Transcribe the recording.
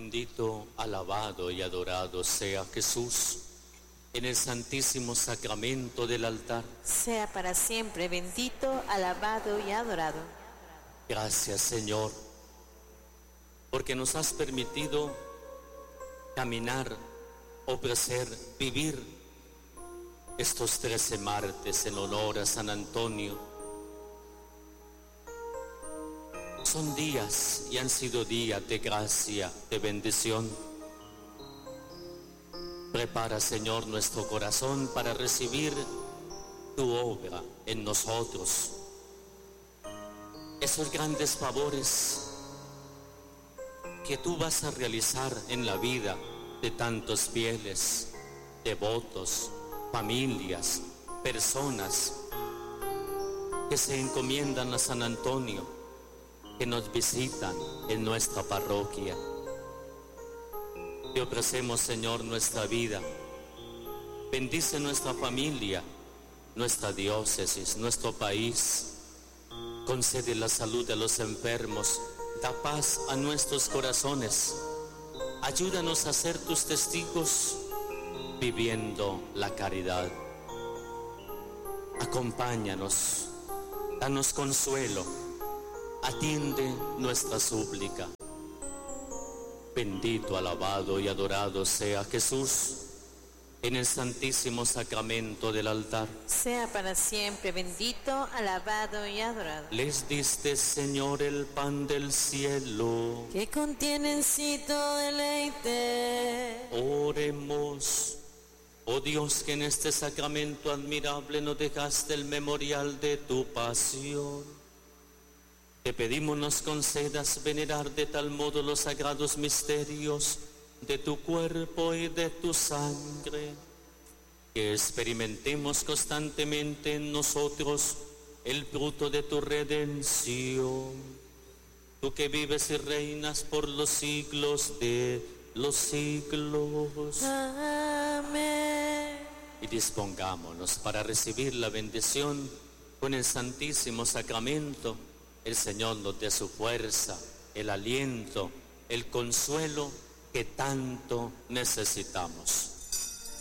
Bendito, alabado y adorado sea Jesús en el santísimo sacramento del altar. Sea para siempre bendito, alabado y adorado. Gracias, Señor, porque nos has permitido caminar, ofrecer, vivir estos 13 martes en honor a San Antonio. Son días y han sido días de gracia, de bendición. Prepara, Señor, nuestro corazón para recibir tu obra en nosotros. Esos grandes favores que tú vas a realizar en la vida de tantos fieles, devotos, familias, personas que se encomiendan a San Antonio, que nos visitan en nuestra parroquia. Te ofrecemos, Señor, nuestra vida. Bendice nuestra familia, nuestra diócesis, nuestro país. Concede la salud a los enfermos, da paz a nuestros corazones. Ayúdanos a ser tus testigos viviendo la caridad. Acompáñanos, danos consuelo. Atiende nuestra súplica. Bendito, alabado y adorado sea Jesús en el santísimo sacramento del altar. Sea para siempre bendito, alabado y adorado. Les diste, Señor, el pan del cielo, que contiene en sí todo deleite. Oremos. Oh Dios, que en este sacramento admirable nos dejaste el memorial de tu pasión. Te pedimos nos concedas venerar de tal modo los sagrados misterios de tu cuerpo y de tu sangre, que experimentemos constantemente en nosotros el fruto de tu redención. Tú que vives y reinas por los siglos de los siglos. Amén. Y dispongámonos para recibir la bendición con el santísimo sacramento. El Señor nos dé su fuerza, el aliento, el consuelo que tanto necesitamos.